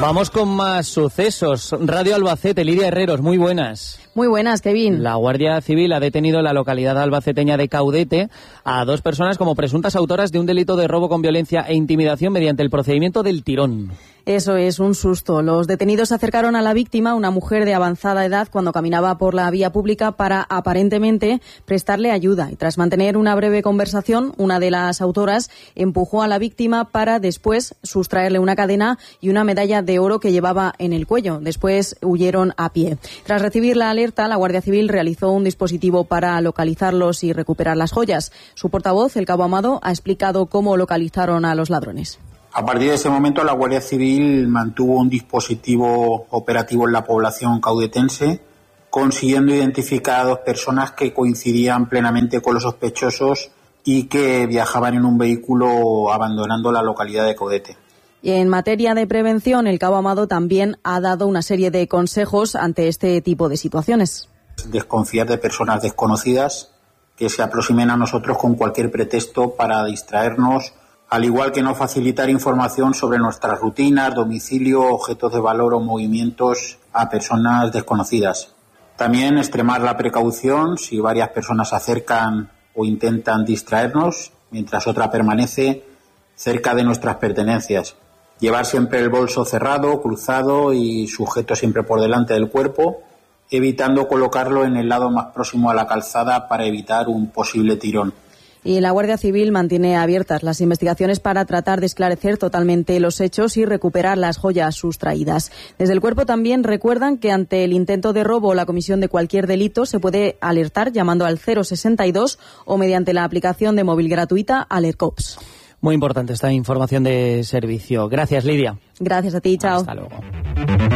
Vamos con más sucesos. Radio Albacete, Lidia Herreros, muy buenas. Muy buenas, Kevin. La Guardia Civil ha detenido en la localidad albaceteña de Caudete a 2 personas como presuntas autoras de un delito de robo con violencia e intimidación mediante el procedimiento del tirón. Eso es un susto. Los detenidos se acercaron a la víctima, una mujer de avanzada edad, cuando caminaba por la vía pública para, aparentemente, prestarle ayuda. Y tras mantener una breve conversación, una de las autoras empujó a la víctima para después sustraerle una cadena y una medalla de oro que llevaba en el cuello. Después huyeron a pie. Tras recibir la alerta, la Guardia Civil realizó un dispositivo para localizarlos y recuperar las joyas. Su portavoz, el cabo Amado, ha explicado cómo localizaron a los ladrones. A partir de ese momento, la Guardia Civil mantuvo un dispositivo operativo en la población caudetense, consiguiendo identificar a 2 personas que coincidían plenamente con los sospechosos y que viajaban en un vehículo abandonando la localidad de Caudete. Y en materia de prevención, el cabo Amado también ha dado una serie de consejos ante este tipo de situaciones. Desconfiar de personas desconocidas que se aproximen a nosotros con cualquier pretexto para distraernos, al igual que no facilitar información sobre nuestras rutinas, domicilio, objetos de valor o movimientos a personas desconocidas. También extremar la precaución si varias personas se acercan o intentan distraernos, mientras otra permanece cerca de nuestras pertenencias. Llevar siempre el bolso cerrado, cruzado y sujeto siempre por delante del cuerpo, evitando colocarlo en el lado más próximo a la calzada para evitar un posible tirón. Y la Guardia Civil mantiene abiertas las investigaciones para tratar de esclarecer totalmente los hechos y recuperar las joyas sustraídas. Desde el Cuerpo también recuerdan que ante el intento de robo o la comisión de cualquier delito se puede alertar llamando al 062 o mediante la aplicación de móvil gratuita Alercops. Muy importante esta información de servicio. Gracias, Lidia. Gracias a ti, chao. Hasta luego.